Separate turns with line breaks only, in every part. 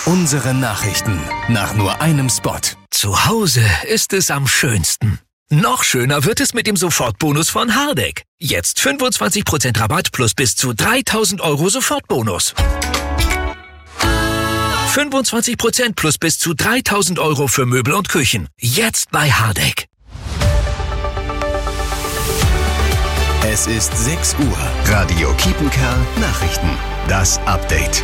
Unsere Nachrichten nach nur einem Spot.
Zu Hause ist es am schönsten. Noch schöner wird es mit dem Sofortbonus von Hardegg. Jetzt 25% Rabatt plus bis zu 3.000 € Sofortbonus. 25% plus bis zu 3.000 € für Möbel und Küchen. Jetzt bei Hardegg.
Es ist 6 Uhr. Radio Kiepenkerl Nachrichten. Das Update.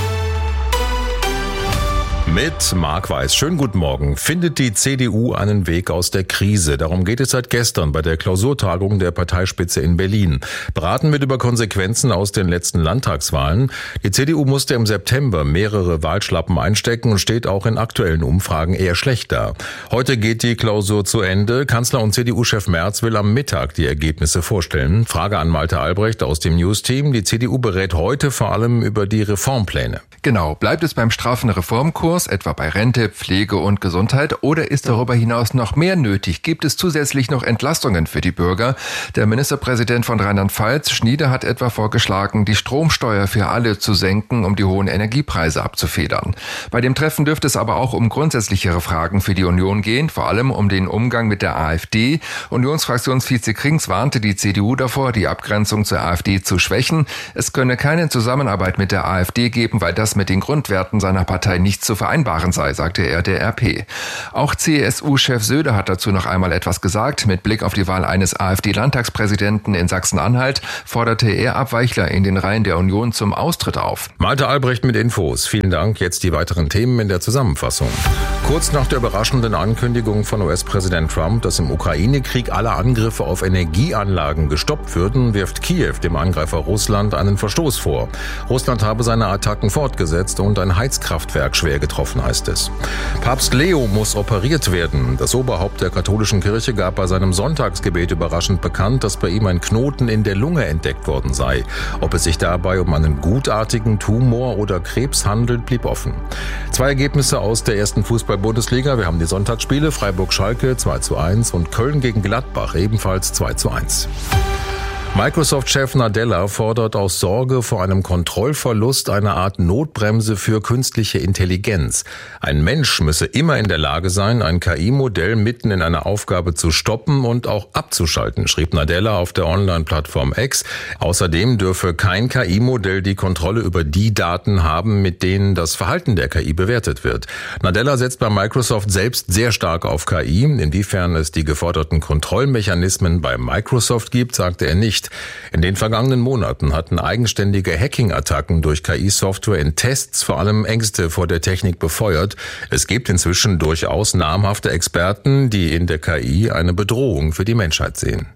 Mit Marc Weiß. Schönen guten Morgen. Findet die CDU einen Weg aus der Krise? Darum geht es seit gestern bei der Klausurtagung der Parteispitze in Berlin. Beraten wird über Konsequenzen aus den letzten Landtagswahlen. Die CDU musste im September mehrere Wahlschlappen einstecken und steht auch in aktuellen Umfragen eher schlecht da. Heute geht die Klausur zu Ende. Kanzler und CDU-Chef Merz will am Mittag die Ergebnisse vorstellen. Frage an Malte Albrecht aus dem News-Team. Die CDU berät heute vor allem über die Reformpläne.
Genau. Bleibt es beim straffen Reformkurs, etwa bei Rente, Pflege und Gesundheit, oder ist darüber hinaus noch mehr nötig? Gibt es zusätzlich noch Entlastungen für die Bürger? Der Ministerpräsident von Rheinland-Pfalz, Schnieder, hat etwa vorgeschlagen, die Stromsteuer für alle zu senken, um die hohen Energiepreise abzufedern. Bei dem Treffen dürfte es aber auch um grundsätzlichere Fragen für die Union gehen, vor allem um den Umgang mit der AfD. Unionsfraktionsvize Krings warnte die CDU davor, die Abgrenzung zur AfD zu schwächen. Es könne keine Zusammenarbeit mit der AfD geben, weil das mit den Grundwerten seiner Partei nicht zu vereinbaren sei, sagte er der RP. Auch CSU-Chef Söder hat dazu noch einmal etwas gesagt. Mit Blick auf die Wahl eines AfD-Landtagspräsidenten in Sachsen-Anhalt forderte er Abweichler in den Reihen der Union zum Austritt auf.
Malte Albrecht mit Infos. Vielen Dank. Jetzt die weiteren Themen in der Zusammenfassung. Kurz nach der überraschenden Ankündigung von US-Präsident Trump, dass im Ukraine-Krieg alle Angriffe auf Energieanlagen gestoppt würden, wirft Kiew dem Angreifer Russland einen Verstoß vor. Russland habe seine Attacken fortgesetzt und ein Heizkraftwerk schwer getroffen, heißt es. Papst Leo muss operiert werden. Das Oberhaupt der katholischen Kirche gab bei seinem Sonntagsgebet überraschend bekannt, dass bei ihm ein Knoten in der Lunge entdeckt worden sei. Ob es sich dabei um einen gutartigen Tumor oder Krebs handelt, blieb offen. 2 Ergebnisse aus der ersten Fußball-Bundesliga. Wir haben die Sonntagsspiele. Freiburg-Schalke 2:1 und Köln gegen Gladbach ebenfalls 2:1. Microsoft-Chef Nadella fordert aus Sorge vor einem Kontrollverlust eine Art Notbremse für künstliche Intelligenz. Ein Mensch müsse immer in der Lage sein, ein KI-Modell mitten in einer Aufgabe zu stoppen und auch abzuschalten, schrieb Nadella auf der Online-Plattform X. Außerdem dürfe kein KI-Modell die Kontrolle über die Daten haben, mit denen das Verhalten der KI bewertet wird. Nadella setzt bei Microsoft selbst sehr stark auf KI. Inwiefern es die geforderten Kontrollmechanismen bei Microsoft gibt, sagte er nicht. In den vergangenen Monaten hatten eigenständige Hacking-Attacken durch KI-Software in Tests vor allem Ängste vor der Technik befeuert. Es gibt inzwischen durchaus namhafte Experten, die in der KI eine Bedrohung für die Menschheit sehen.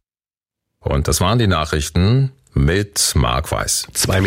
Und das waren die Nachrichten mit Marc Weiß.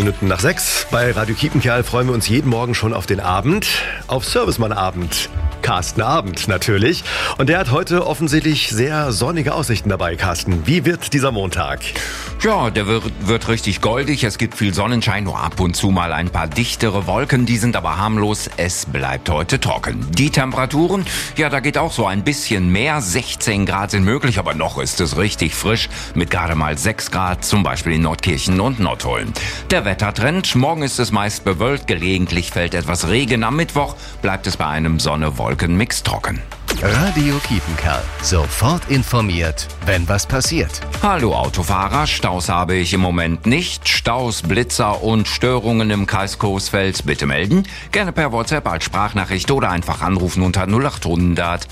6:02 bei Radio Kiepenkerl freuen wir uns jeden Morgen schon auf den Abend, auf Servicemann-Abend. Carsten Abend natürlich. Und der hat heute offensichtlich sehr sonnige Aussichten dabei, Carsten. Wie wird dieser Montag?
Ja, der wird richtig goldig. Es gibt viel Sonnenschein, nur ab und zu mal ein paar dichtere Wolken. Die sind aber harmlos. Es bleibt heute trocken. Die Temperaturen, ja, da geht auch so ein bisschen mehr. 16 Grad sind möglich, aber noch ist es richtig frisch mit gerade mal 6 Grad, zum Beispiel in Nordkirchen und Nordholm. Der Wettertrend, morgen ist es meist bewölkt, gelegentlich fällt etwas Regen. Am Mittwoch bleibt es bei einem Sonne-Wolken-Mix trocken.
Radio Kiepenkerl. Sofort informiert, wenn was passiert.
Hallo Autofahrer, Staus habe ich im Moment nicht. Staus, Blitzer und Störungen im Kreis Coesfeld bitte melden. Gerne per WhatsApp als Sprachnachricht oder einfach anrufen unter 0800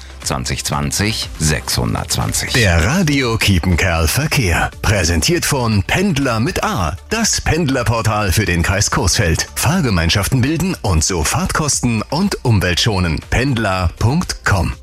2020 620.
Der Radio Kiepenkerl Verkehr. Präsentiert von Pendler mit A. Das Pendlerportal für den Kreis Coesfeld. Fahrgemeinschaften bilden und so Fahrtkosten und Umwelt schonen. Pendler.com.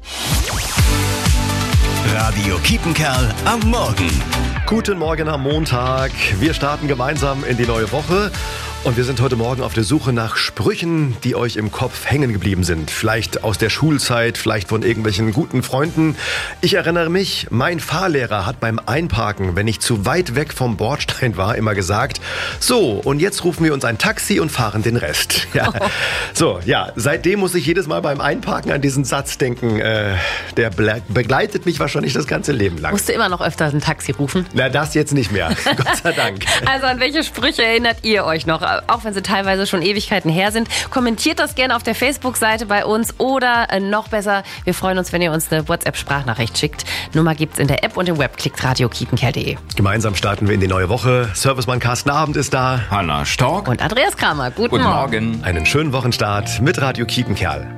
Radio Kiepenkerl am Morgen.
Guten Morgen am Montag. Wir starten gemeinsam in die neue Woche. Und wir sind heute Morgen auf der Suche nach Sprüchen, die euch im Kopf hängen geblieben sind. Vielleicht aus der Schulzeit, vielleicht von irgendwelchen guten Freunden. Ich erinnere mich, mein Fahrlehrer hat beim Einparken, wenn ich zu weit weg vom Bordstein war, immer gesagt, so, und jetzt rufen wir uns ein Taxi und fahren den Rest. Ja. So, ja, seitdem muss ich jedes Mal beim Einparken an diesen Satz denken. Der begleitet mich wahrscheinlich das ganze Leben lang.
Musst du immer noch öfter ein Taxi rufen?
Na, das jetzt nicht mehr. Gott sei Dank.
Also an welche Sprüche erinnert ihr euch noch? auch wenn sie teilweise schon Ewigkeiten her sind. Kommentiert das gerne auf der Facebook-Seite bei uns oder noch besser, wir freuen uns, wenn ihr uns eine WhatsApp-Sprachnachricht schickt. Nummer gibt's in der App und im Web. Klickt radio-kiepenkerl.de.
Gemeinsam starten wir in die neue Woche. Servicemann Carsten Abend ist da.
Hanna Stork
Und Andreas Kramer. Guten Morgen.
Einen schönen Wochenstart mit Radio Kiepenkerl.